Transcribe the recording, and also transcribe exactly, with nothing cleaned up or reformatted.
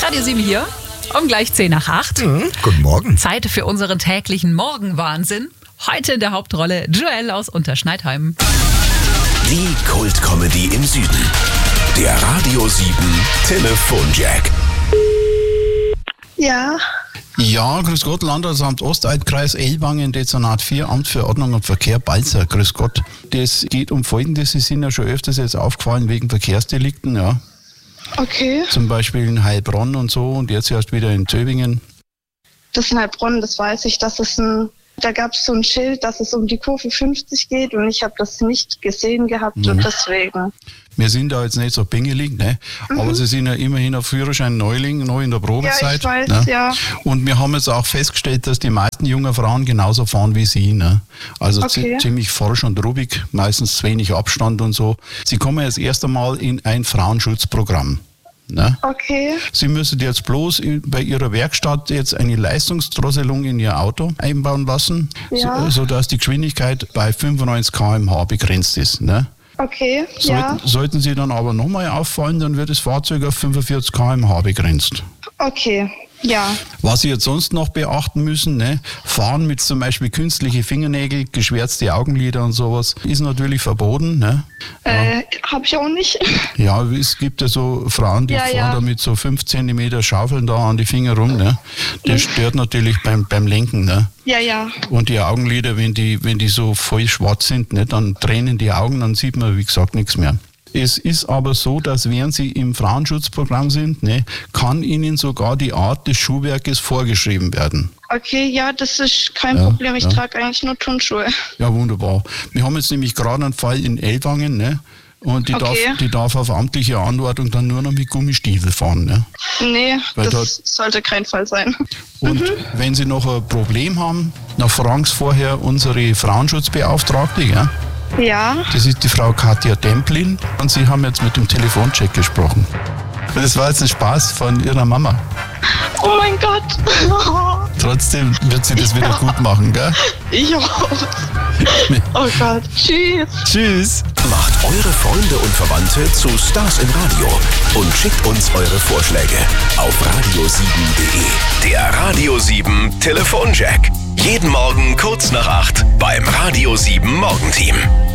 Radio sieben hier, um gleich zehn nach acht. Mhm, guten Morgen. Zeit für unseren täglichen Morgenwahnsinn. Heute in der Hauptrolle Joel aus Unterschneidheim. Die Kult-Comedy im Süden. Der Radio sieben Telefonjack. Ja, Ja, grüß Gott, Landratsamt Ostaldkreis, Ellwangen, Dezernat vier, Amt für Ordnung und Verkehr, Balzer, grüß Gott. Das geht um Folgendes, Sie sind ja schon öfters jetzt aufgefallen wegen Verkehrsdelikten, ja. okay. Zum Beispiel in Heilbronn und so und jetzt erst wieder in Zöbingen. Das ist in Heilbronn, das weiß ich. Das ist ein, da gab es so ein Schild, dass es um die Kurve fünfzig geht und ich habe das nicht gesehen gehabt Mhm. und deswegen. Wir sind da jetzt nicht so pingelig, ne? Mhm. Aber Sie sind ja immerhin auf Führerschein Neuling, noch in der Probezeit. Ja, ich weiß, ne? ja. Und wir haben jetzt auch festgestellt, dass die meisten jungen Frauen genauso fahren wie Sie. Ne? Also Okay. zi- ziemlich forsch und ruhig, meistens zu wenig Abstand und so. Sie kommen jetzt erst einmal in ein Frauenschutzprogramm. Ne? Okay, Sie müssen jetzt bloß i- bei Ihrer Werkstatt jetzt eine Leistungsdrosselung in Ihr Auto einbauen lassen, Ja. so, sodass die Geschwindigkeit bei fünfundneunzig Kilometer pro Stunde begrenzt ist. Ne? okay, ja, Sollten, sollten Sie dann aber nochmal auffallen, dann wird das Fahrzeug auf fünfundvierzig Kilometer pro Stunde begrenzt. okay, ja, Was Sie jetzt sonst noch beachten müssen, ne? Fahren mit zum Beispiel künstliche Fingernägel, geschwärzte Augenlider und sowas, ist natürlich verboten. Ne? äh, habe ich auch nicht. Ja, es gibt ja so Frauen, die Ja, fahren ja. da mit so fünf Zentimeter Schaufeln da an die Finger rum. Ne? Das stört natürlich beim, beim Lenken. Ne? Ja, ja, Und die Augenlider, wenn die, wenn die so voll schwarz sind, ne, dann tränen die Augen, dann sieht man, wie gesagt, nichts mehr. Es ist aber so, dass während Sie im Frauenschutzprogramm sind, ne, kann Ihnen sogar die Art des Schuhwerkes vorgeschrieben werden. okay, ja, das ist kein Ja, Problem. Ich ja. trage eigentlich nur Turnschuhe. Ja, wunderbar. Wir haben jetzt nämlich gerade einen Fall in Ellwangen, ne? Und die, Okay. darf, die darf auf amtliche Anordnung dann nur noch mit Gummistiefel fahren. Ne? Nee, Weil das sollte kein Fall sein. Und wenn Sie noch ein Problem haben, dann fragen Sie vorher unsere Frauenschutzbeauftragte, ja? Ja, Das ist die Frau Katja Demplin und Sie haben jetzt mit dem Telefoncheck gesprochen. Und das war jetzt ein Spaß von Ihrer Mama. oh mein Gott. Trotzdem wird sie das wieder gut machen, gell? Ich auch. Oh Gott, tschüss. Tschüss! Macht eure Freunde und Verwandte zu Stars im Radio und schickt uns eure Vorschläge auf radio sieben punkt de. Der Radio sieben Telefonjack. Jeden Morgen kurz nach acht beim Radio sieben Morgenteam.